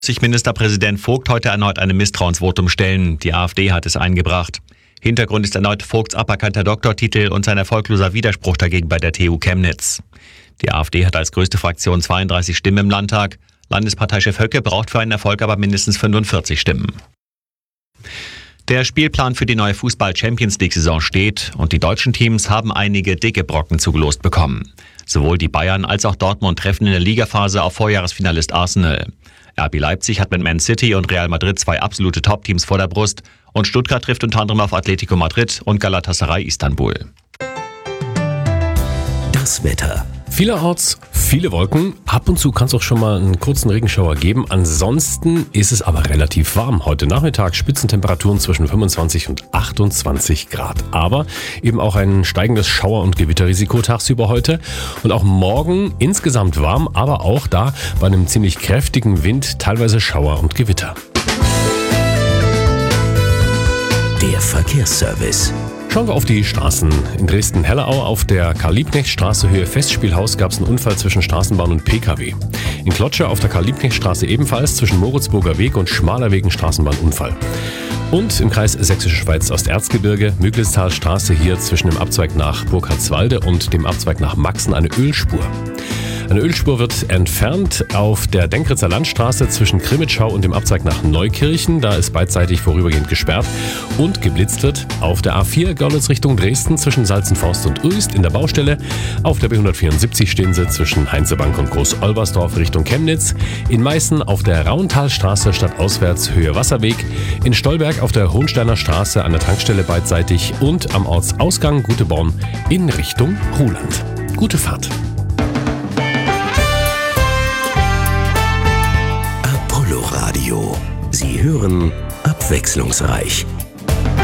Sich Ministerpräsident Vogt heute erneut einem Misstrauensvotum stellen. Die AfD hat es eingebracht. Hintergrund ist erneut Vogts aberkannter Doktortitel und sein erfolgloser Widerspruch dagegen bei der TU Chemnitz. Die AfD hat als größte Fraktion 32 Stimmen im Landtag. Landesparteichef Höcke braucht für einen Erfolg aber mindestens 45 Stimmen. Der Spielplan für die neue Fußball-Champions-League-Saison steht und die deutschen Teams haben einige dicke Brocken zugelost bekommen. Sowohl die Bayern als auch Dortmund treffen in der Ligaphase auf Vorjahresfinalist Arsenal. RB Leipzig hat mit Man City und Real Madrid zwei absolute Top-Teams vor der Brust und Stuttgart trifft unter anderem auf Atletico Madrid und Galatasaray Istanbul. Das Wetter. Vielerorts viele Wolken. Ab und zu kann es auch schon mal einen kurzen Regenschauer geben. Ansonsten ist es aber relativ warm. Heute Nachmittag Spitzentemperaturen zwischen 25 und 28 Grad. Aber eben auch ein steigendes Schauer- und Gewitterrisiko tagsüber heute. Und auch morgen insgesamt warm, aber auch da bei einem ziemlich kräftigen Wind teilweise Schauer und Gewitter. Der Verkehrsservice. Schauen wir auf die Straßen. In Dresden-Hellerau auf der Karl-Liebknecht-Straße Höhe Festspielhaus gab es einen Unfall zwischen Straßenbahn und PKW. In Klotsche auf der Karl-Liebknecht-Straße ebenfalls zwischen Moritzburger Weg und Schmalerweg ein Straßenbahnunfall. Und im Kreis Sächsische Schweiz Osterzgebirge, Müglitztalstraße hier zwischen dem Abzweig nach Burkhardswalde und dem Abzweig nach Maxen eine Ölspur. Eine Ölspur wird entfernt auf der Denkritzer Landstraße zwischen Krimitschau und dem Abzweig nach Neukirchen. Da ist beidseitig vorübergehend gesperrt und geblitzt wird auf der A4 Görlitz Richtung Dresden zwischen Salzenforst und Uelst in der Baustelle. Auf der B174 stehen sie zwischen Heinzebank und Groß-Olbersdorf Richtung Chemnitz. In Meißen auf der Rauentalstraße stadtauswärts Höhe Wasserweg. In Stolberg auf der Hohensteiner Straße an der Tankstelle beidseitig und am Ortsausgang Guteborn in Richtung Ruhland. Gute Fahrt. Radio. Sie hören abwechslungsreich.